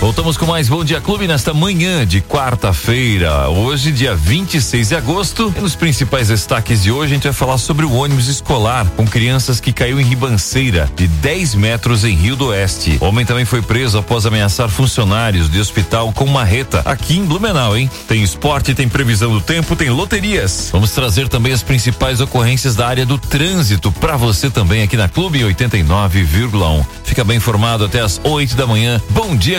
Voltamos com mais Bom Dia Clube nesta manhã de quarta-feira. Hoje, dia 26 de agosto. E nos principais destaques de hoje, a gente vai falar sobre o ônibus escolar com crianças que caiu em ribanceira de 10 metros em Rio do Oeste. O homem também foi preso após ameaçar funcionários de hospital com marreta aqui em Blumenau, hein? Tem esporte, tem previsão do tempo, tem loterias. Vamos trazer também as principais ocorrências da área do trânsito para você também aqui na Clube 89,1. Fica bem informado até às 8 da manhã. Bom dia.